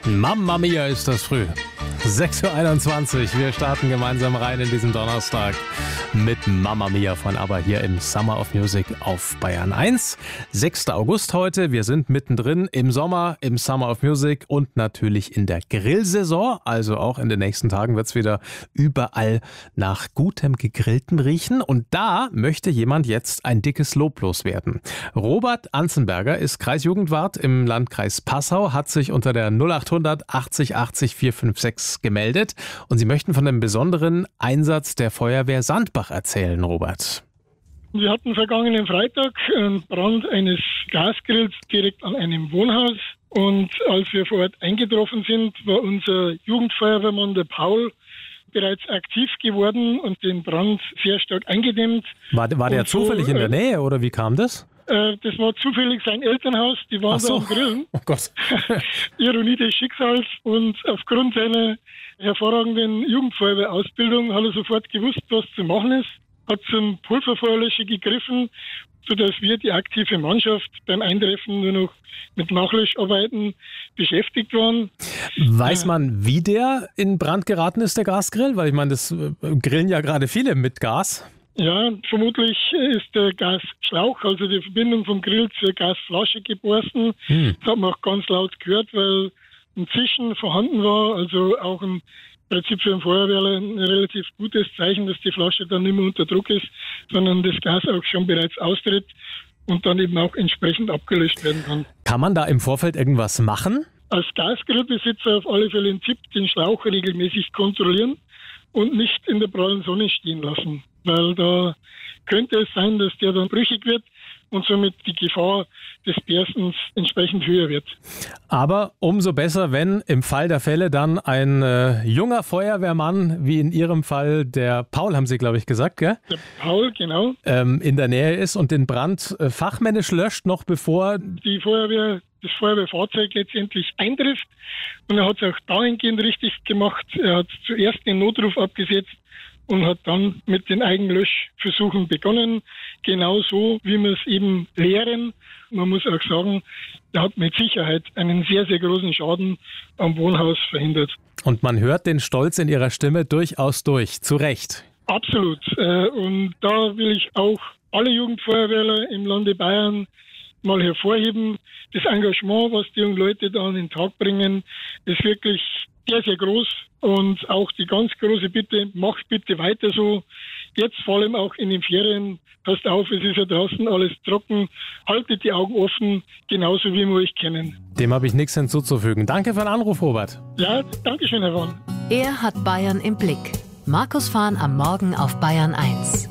Mamma mia, ist das früh. 6.21 Uhr, wir starten gemeinsam rein in diesen Donnerstag mit Mamma Mia von ABBA hier im Summer of Music auf Bayern 1. 6. August heute, wir sind mittendrin im Sommer, im Summer of Music und natürlich in der Grillsaison. Also auch in den nächsten Tagen wird es wieder überall nach gutem Gegrilltem riechen. Und da möchte jemand jetzt ein dickes Lob loswerden. Robert Anzenberger ist Kreisjugendwart im Landkreis Passau, hat sich unter der 0800 80 80 456 gemeldet und Sie möchten von dem besonderen Einsatz der Feuerwehr Sandbach erzählen, Robert. Wir hatten vergangenen Freitag einen Brand eines Gasgrills direkt an einem Wohnhaus und als wir vor Ort eingetroffen sind, war unser Jugendfeuerwehrmann, der Paul, bereits aktiv geworden und den Brand sehr stark eingedämmt. War der zufällig in der Nähe oder wie kam das? Das war zufällig sein Elternhaus, die waren da am Grillen. Oh Gott. Ironie des Schicksals. Und aufgrund seiner hervorragenden Jugendfeuerwehrausbildung hat er sofort gewusst, was zu machen ist. Hat zum Pulverfeuerlöscher gegriffen, sodass wir, die aktive Mannschaft, beim Eintreffen nur noch mit Nachlöscharbeiten beschäftigt waren. Weiß man, wie der in Brand geraten ist, der Gasgrill? Weil ich meine, das grillen ja gerade viele mit Gas. Ja, vermutlich ist der Gasschlauch, also die Verbindung vom Grill zur Gasflasche geborsten. Das hat man auch ganz laut gehört, weil ein Zischen vorhanden war, also auch im Prinzip für einen Feuerwehrler ein relativ gutes Zeichen, dass die Flasche dann nicht mehr unter Druck ist, sondern das Gas auch schon bereits austritt und dann eben auch entsprechend abgelöscht werden kann. Kann man da im Vorfeld irgendwas machen? Als Gasgrillbesitzer auf alle Fälle ein Tipp, den Schlauch regelmäßig kontrollieren und nicht in der prallen Sonne stehen lassen, weil da könnte es sein, dass der dann brüchig wird und somit die Gefahr des Berstens entsprechend höher wird. Aber umso besser, wenn im Fall der Fälle dann ein junger Feuerwehrmann, wie in Ihrem Fall der Paul, haben Sie, glaube ich, gesagt, gell? Der Paul, genau. In der Nähe ist und den Brand fachmännisch löscht, noch bevor das Feuerwehrfahrzeug letztendlich eintrifft. Und er hat es auch dahingehend richtig gemacht. Er hat zuerst den Notruf abgesetzt und hat dann mit den Eigenlöschversuchen begonnen. Genauso, wie wir es eben lehren. Man muss auch sagen, er hat mit Sicherheit einen sehr, sehr großen Schaden am Wohnhaus verhindert. Und man hört den Stolz in Ihrer Stimme durchaus durch. Zu Recht. Absolut. Und da will ich auch alle Jugendfeuerwehrler im Lande Bayern mal hervorheben. Das Engagement, was die jungen Leute da an den Tag bringen, ist wirklich sehr, sehr groß. Und auch die ganz große Bitte, macht bitte weiter so. Jetzt vor allem auch in den Ferien, passt auf, es ist ja draußen alles trocken. Haltet die Augen offen, genauso wie wir euch kennen. Dem habe ich nichts hinzuzufügen. Danke für den Anruf, Robert. Ja, danke schön, Herr Wahn. Er hat Bayern im Blick. Markus Fahn am Morgen auf Bayern 1.